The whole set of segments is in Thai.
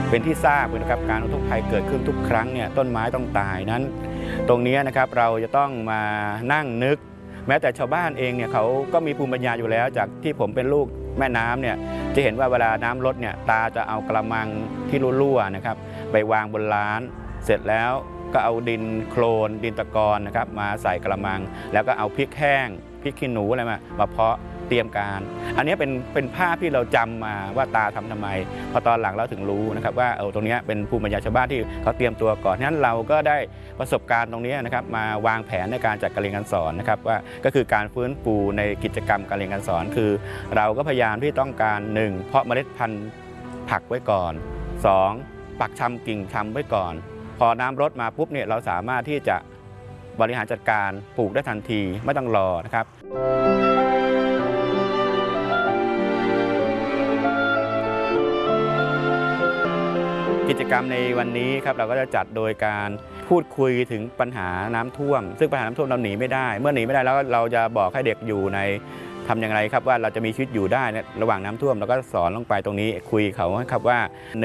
เป็นที่ทราบนะครับการอุทกภัยเกิดขึ้นทุกครั้งเนี่ยต้นไม้ต้องตายนั้นตรงนี้นะครับเราจะต้องมานั่งนึกแม้แต่ชาวบ้านเองเนี่ยเขาก็มีภูมิปัญญาอยู่แล้วจากที่ผมเป็นลูกแม่น้ำเนี่ยจะเห็นว่าเวลาน้ำลดเนี่ยตาจะเอากระมังที่รั่วๆนะครับไปวางบนล้านเสร็จแล้วก็เอาดินโคลนดินตะกอนนะครับมาใส่กระมังแล้วก็เอาพริกแห้งพริกขี้หนูอะไรมาเพาะเตรียมการอันนี้เป็นภาพที่เราจำมาว่าตาทำไมพอตอนหลังเราถึงรู้นะครับว่าตรงนี้เป็นภูมิปัญญาชาวบ้านที่เขาเตรียมตัวก่อนนั้นเราก็ได้ประสบการณ์ตรงนี้นะครับมาวางแผนในการจัดการเรียนการสอนนะครับว่าก็คือการฟื้นฟูในกิจกรรมการเรียนการสอนคือเราก็พยายามที่ต้องการ 1. เพาะเมล็ดพันธุ์ผักไว้ก่อน 2. ปักชำกิ่งชำไว้ก่อนพอน้ำลดมาปุ๊บเนี่ยเราสามารถที่จะบริหารจัดการปลูกได้ทันทีไม่ต้องรอนะครับกิจกรรมในวันนี้ครับเราก็จะจัดโดยการพูดคุยถึงปัญหาน้ำท่วมซึ่งปัญหาน้ำท่วมเราหนีไม่ได้เมื่อหนีไม่ได้แล้วเราจะบอกให้เด็กอยู่ในทำอย่างไรครับว่าเราจะมีชีวิตอยู่ได้ระหว่างน้ำท่วมเราก็สอนลงไปตรงนี้คุยเขาครับว่า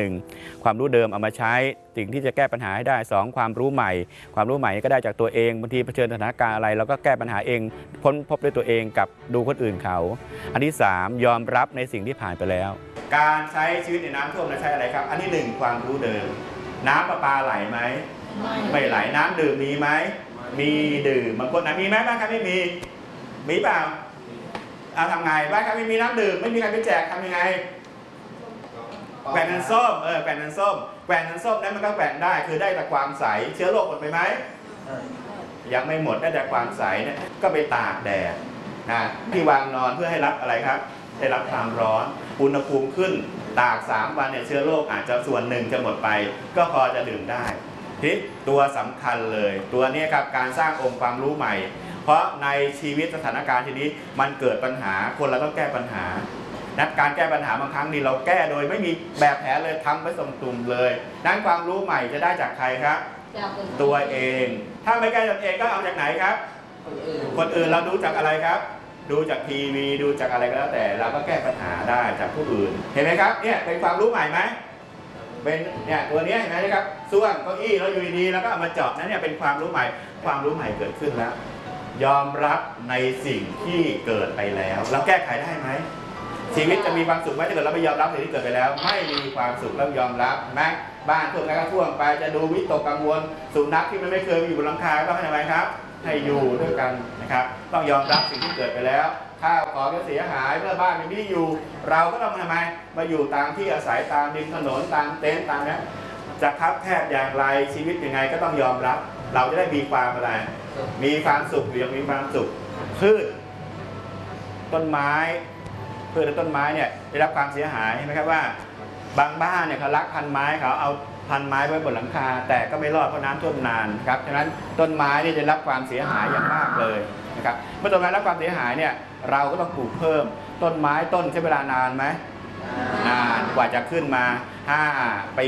1. ความรู้เดิมเอามาใช้สิ่งที่จะแก้ปัญหาให้ได้ 2. ความรู้ใหม่ก็ได้จากตัวเองบางทีเผชิญสถานการณ์อะไรเราก็แก้ปัญหาเองพ้นพบด้วยตัวเองกับดูคนอื่นเขาอันที่ 3. ยอมรับในสิ่งที่ผ่านไปแล้วการใช้ชีวิตในน้ำท่วมเราใช้อะไรครับอันที่ 1 ความรู้เดิมน้ำประปาไหลไหมไม่ไหลน้ำดื่มมีไหมมีดื่มบางคนมีไหมบ้างครับไม่มีเปล่าทำไงบ้างครับไม่มีน้ำดื่มไม่มีใครไปแจกทำยังไงแกว่งน้ำส้มแกว่งน้ำส้มนั้นมันก็แกว่งได้คือได้แต่ความใสเชื้อโรคหมดไปไหมยังไม่หมดได้แต่ความใสเนี่ยก็ไปตากแดดนะที่วางนอนเพื่อให้รับอะไรครับได้รับความร้อนอุณหภูมิขึ้นตาก3 วันเนี่ยเชื้อโรคอาจจะส่วนหนึ่งจะหมดไปก็พอจะดื่มได้ที่ตัวสำคัญเลยตัวนี้ครับการสร้างองค์ความรู้ใหม่เพราะในชีวิตสถานการณ์ทีนี้มันเกิดปัญหาคนเราต้องแก้ปัญหาการแก้ปัญหาบางครั้งนี่เราแก้โดยไม่มีแบบแผนเลยทำไปส่งตุ่มเลยนั้นความรู้ใหม่จะได้จากใครครับตัวเองถ้าไม่แก้ตัวเองก็เอาจากไหนครับคนอื่นเราดูจากอะไรครับดูจากทีวีดูจากอะไรก็แล้วแต่เราก็แก้ปัญหาได้จากผู้อื่นเห็นไหมครับเนี่ยเป็นความรู้ใหม่ไหมเป็นเนี่ยตัวนี้เห็นไหมครับส่วนเก้าอี้เราอยู่ดีๆแล้วก็เอามาเจาะนั่นเนี่ยเป็นความรู้ใหม่เกิดขึ้นแล้วยอมรับในสิ่งที่เกิดไปแล้วเราแก้ไขได้ไหมชีวิตจะมีความสุขไหมถ้าเกิดเราไม่ยอมรับสิ่งที่เกิดไปแล้วไม่มีความสุขแล้วยอมรับไหมบ้านท่วมก็ท่วมไปจะดูวิตกกังวลสุนัขที่มันไม่เคยอยู่บนหลังคาต้องให้ทำไมครับให้อยู่ด้วยกันนะครับต้องยอมรับสิ่งที่เกิดไปแล้วข้าวของจะเสียหายเมื่อบ้านไม่ได้อยู่เราก็ต้องทำไมมาอยู่ตามที่อาศัยตามริมถนนตามเต็นท์ตามนี้จะคับแคบอย่างไรชีวิตยังไงก็ต้องยอมรับเราจะได้มีความอะไรมีความสุขหรือยังมีความสุขพืชต้นไม้และต้นไม้เนี่ยได้รับความเสียหายไหมครับว่าบางบ้านเนี่ยเขารักพันไม้เขาเอาพันไม้ไว้บนหลังคาแต่ก็ไม่รอดเพราะน้ำท่วมนานครับฉะนั้นต้นไม้นี่จะรับความเสียหายอย่างมากเลยนะครับเมื่อต้นไม้รับความเสียหายเนี่ยเราก็ต้องปลูกเพิ่มต้นไม้ต้นใช้เวลานานไหมนานกว่าจะขึ้นมา5 ปี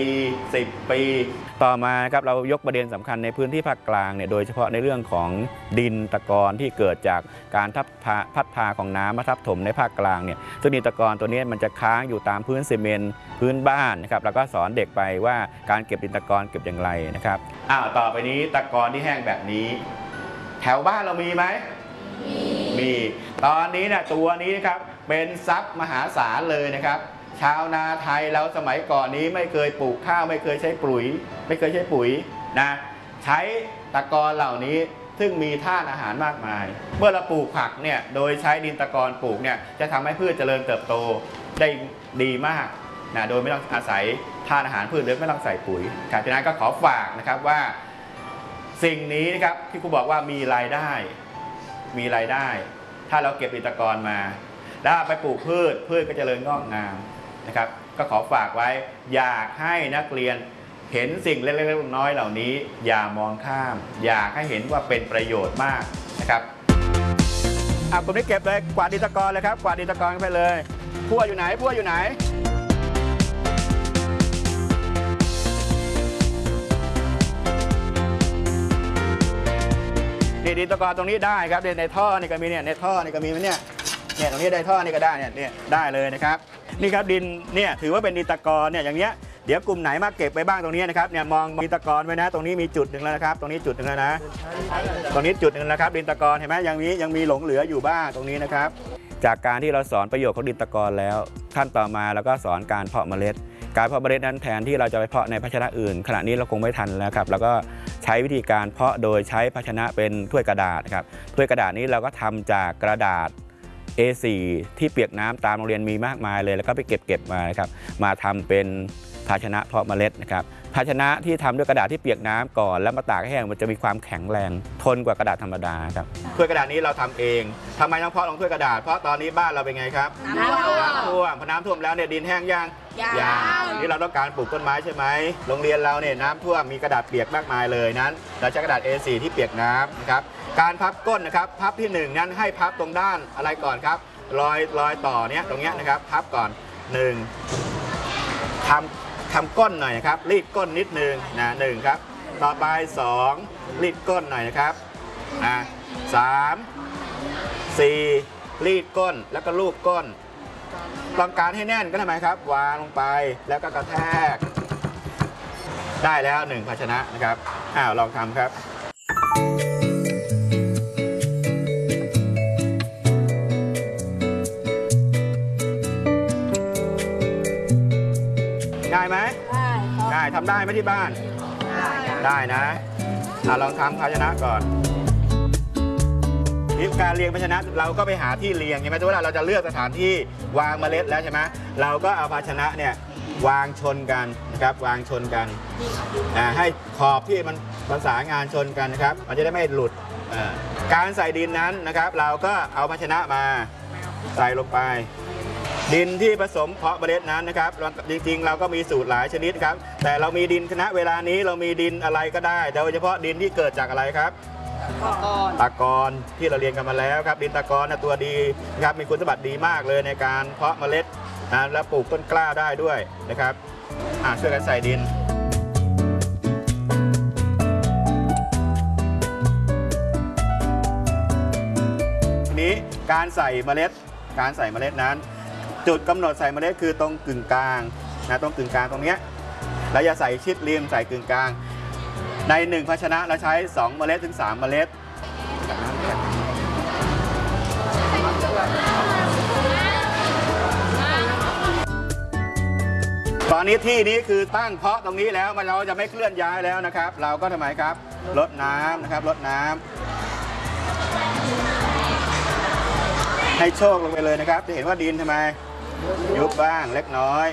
10 ปีต่อมาครับเรายกประเด็นสำคัญในพื้นที่ภาคกลางเนี่ยโดยเฉพาะในเรื่องของดินตะกอนที่เกิดจากการพัดพาของน้ำมาทับถมในภาคกลางเนี่ยซึ่งดินตะกอนตัวนี้มันจะค้างอยู่ตามพื้นซีเมนต์พื้นบ้านนะครับแล้วก็สอนเด็กไปว่าการเก็บดินตะกอนเก็บอย่างไรนะครับต่อไปนี้ตะกอนที่แห้งแบบนี้แถวบ้านเรามีไหมมีตอนนี้เนี่ยตัวนี้นะครับเป็นทรัพย์มหาศาลเลยนะครับชาวนาไทยเราสมัยก่อนนี้ไม่เคยปลูกข้าวไม่เคยใช้ปุ๋ยนะใช้ตะกอนเหล่านี้ซึ่งมีธาตุอาหารมากมายเมื่อเราปลูกผักเนี่ยโดยใช้ดินตะกอนปลูกเนี่ยจะทำให้พืชเจริญเติบโตได้ดีมากนะโดยไม่ต้องอาศัยธาตุอาหารพืชหรือไม่ต้องใส่ปุ๋ยฉะนั้นก็ขอฝากนะครับว่าสิ่งนี้นะครับที่ครูบอกว่ามีรายได้ถ้าเราเก็บดินตะกอนมาแล้วไปปลูกพืชก็เจริญงอกงามนะครับก็ขอฝากไว้อยากให้นักเรียนเห็นสิ่งเล็กๆน้อยๆเหล่านี้อย่ามองข้ามอยากให้เห็นว่าเป็นประโยชน์มากนะครับกลุ่มนี้เก็บเลยกวาดดินตะกอนเลยครับกวาดดินตะกอนไปเลยพั่วอยู่ไหนนี่ดินตะกอนตรงนี้ได้ครับในท่อนี่ก็มีเนี่ยในท่อนี่ก็มีไหมเนี่ยตรงนี้ได้ท่อนี่ก็ได้เนี่ยได้เลยนะครับนี่ครับดินเนี่ยถือว่าเป็นดินตะกอนเนี่ยอย่างเนี้ยดี๋ยวกลุ่มไหนมาเก็บไปบ้างตรงนี้นะครับเนี่ยมองดินตะกอนไว้นะตรงนี้มีจุดหนึ่งแล้วนะครับตรงนี้จุดหนึ่งแล้วนะตรงนี้จุดหนึ่งแล้วครับดินตะกอนเห็นไหมยังมีหลงเหลืออยู่บ้างตรงนี้นะครับจากการที่เราสอนประโยชน์ของดินตะกอนแล้วขั้นต่อมาเราก็สอนการเพาะเมล็ดการเพาะเมล็ดนั้นแทนที่เราจะไปเพาะในภาชนะอื่นขณะนี้เราคงไม่ทันแล้วครับแล้วก็ใช้วิธีการเพาะโดยใช้ภาชนะเป็นถ้วยกระดาษครับถ้วยกระดาษนี้เราก็ทำจากกระดาษ A4 ที่เปียกน้ำตามโรงเรียนมีมากมายเลยแล้วก็ไปเก็บมาครับมาทำเป็นภาชนะเพาะเมล็ดนะครับภาชนะที่ทำด้วยกระดาษที่เปียกน้ำก่อนแล้วมาตากให้แห้งมันจะมีความแข็งแรงทนกว่ากระดาษธรรมดาครับถ้วยกระดาษนี้เราทำเองทำไมต้องเพาะลงถ้วยกระดาษเพราะตอนนี้บ้านเราเป็นไงครับน้ำท่วมพอน้ำท่วมแล้วเนี่ยดินแห้งยังนี่เราต้องการปลูกต้นไม้ใช่ไหมโรงเรียนเราเนี่ยน้ำท่วมมีกระดาษเปียกมากมายเลยนั้นเราใช้กระดาษ A4 ที่เปียกน้ำนะครับการพับก้นนะครับพับที่1นั้นให้พับตรงด้านอะไรก่อนครับรอยต่อเนี้ยตรงเนี้ยนะครับพับก่อน1ทำก้นหน่อยนะครับรีดก้นนิดนึงนะ1ครับต่อไป2รีดก้นหน่อยนะครับ3 4รีดก้นแล้วก็ลูบก้นต้องการให้แน่นก็ทำไมครับวางลงไปแล้วก็กระแทกได้แล้ว1ภาชนะนะครับลองทำครับได้ไหมได้ทำได้ไหมที่บ้านได้นะลองทำภาชนะก่อนนี่การเรียงภาชนะเราก็ไปหาที่เรียงใช่ไหมเวลาเราจะเลือกสถานที่วางเมล็ดแล้วใช่ไหมเราก็เอาภาชนะเนี่ยวางชนกันนะครับวางชนกันให้ขอบที่มันประสานงานชนกันนะครับมันจะได้ไม่หลุดการใส่ดินนั้นนะครับเราก็เอาภาชนะมาใส่ลงไปดินที่ผสมเพาะเมล็ดนั้นนะครับจริงๆเราก็มีสูตรหลายชนิดครับแต่เรามีดินคณะเวลานี้เรามีดินอะไรก็ได้โดยเฉพาะดินที่เกิดจากอะไรครับตะกอนที่เราเรียนกันมาแล้วครับดินตะกอนตัวดีนะครับมีคุณสมบัติดีมากเลยในการเพาะเมล็ดและปลูกต้นกล้าได้ด้วยนะครับช่วยกันใส่ดินทีนี้การใส่เมล็ดนั้นจุดกำหนดใส่เมล็ดคือตรงกึ่งกลางตรงกึ่งกลางตรงนี้เราอย่าใส่ชิดริมใส่กึ่งกลางใน1ภาชนะเราใช้2เมล็ดถึง3เมล็ดตอนนี้ที่นี้คือตั้งเพาะตรงนี้แล้วเราจะไม่เคลื่อนย้ายแล้วนะครับเราก็ทำไมครับลดน้ำนะครับลดน้ำให้โชคลงไปเลยนะครับจะเห็นว่าดินทำไมยุบบ้างเล็กน้อย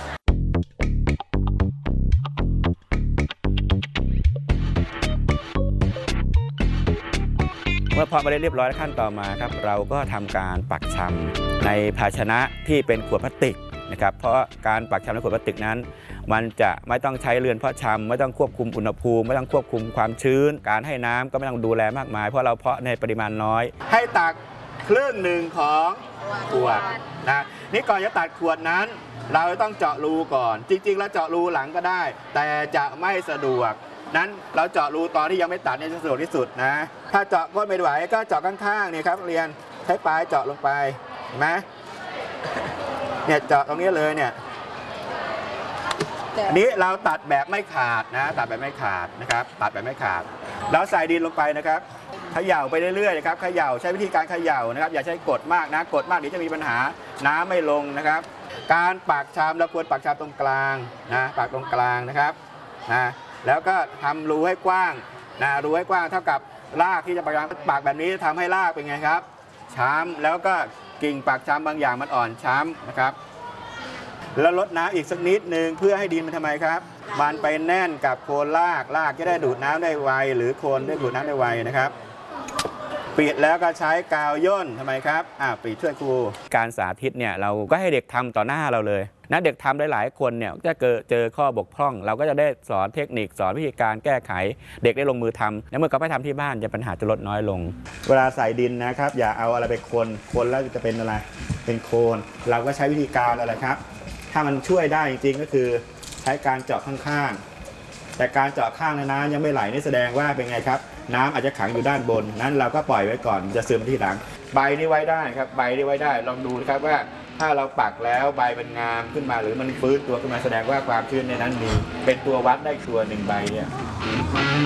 เมื่อเพาะเมล็ดเรียบร้อยขั้นต่อมาครับเราก็ทำการปักชำในภาชนะที่เป็นขวดพลาสติกนะครับเพราะการปักชำในขวดพลาสติกนั้นมันจะไม่ต้องใช้เรือนเพาะชำไม่ต้องควบคุมอุณหภูมิไม่ต้องควบคุมความชื้นการให้น้ำก็ไม่ต้องดูแลมากมายเพราะเราเพาะในปริมาณน้อยให้ตักครึ่งหนึ่งของขวดนะนี่ก่อนจะตัดขวดนั้นเราต้องเจาะรูก่อนจริงๆแล้วเจาะรูหลังก็ได้แต่จะไม่สะดวกนั้นเราเจาะรูตอนที่ยังไม่ตัดเนี่ยจะสะดวกที่สุดนะถ้าเจาะก้นไม่ไหวก็เจาะข้างๆนี่ครับเรียนใช้ปลายเจาะลงไปเห็นไหมเนี่ยเจาะตรงนี้เลยเนี่ยอันนี้เราตัดแบบไม่ขาดนะตัดแบบไม่ขาดนะครับตัดแบบไม่ขาดแล้วใส่ดินลงไปนะครับเขย่าไปเรื่อยๆนะครับเขย่าใช้วิธีการเขย่านะครับอย่าใช้กดมากนะกดมากเดี๋ยวจะมีปัญหาน้ำไม่ลงนะครับการปักชามเราควรปักชามตรงกลางนะปักตรงกลางนะครับแล้วก็ทำรูให้กว้างรูให้กว้างเท่ากับรากที่จะปักแบบนี้ทำให้รากเป็นไงครับช้ำแล้วก็กิ่งปักช้ำบางอย่างมันอ่อนช้ำนะครับแล้วลดน้ำอีกสักนิดนึงเพื่อให้ดินมันทำไมครับมันไปแน่นกับโคนรากจะได้ดูดน้ำได้ไวหรือโคนได้ดูดน้ำได้ไวนะครับปิดแล้วก็ใช้กาวย่นทำไมครับปิดช่วยครูการสาธิตเนี่ยเราก็ให้เด็กทำต่อหน้าเราเลยนะเด็กทำหลายๆคนเนี่ยจะเจอข้อบกพร่องเราก็จะได้สอนเทคนิคสอนวิธีการแก้ไขเด็กได้ลงมือทำแล้วเมื่อเขาไปทำที่บ้านจะปัญหาจะลดน้อยลงเวลาใส่ดินนะครับอย่าเอาอะไรไปคนแล้วจะเป็นอะไรเป็นโคนเราก็ใช้วิธีการอะไรครับถ้ามันช่วยได้จริงๆก็คือใช้การเจาะข้างๆแต่การเจาะข้างน้ำยังไม่ไหลนี่แสดงว่าเป็นไงครับน้ำอาจจะขังอยู่ด้านบนนั้นเราก็ปล่อยไว้ก่อนจะซึมที่หลังใบนี้ไว้ได้ครับใบนี้ไว้ได้ลองดูนะครับว่าถ้าเราปักแล้วใบมันงามขึ้นมาหรือมันฟื้นตัวขึ้นมาแสดงว่าความชื้นในนั้นมีเป็นตัววัดได้ตัวหนึ่งใบเนี่ย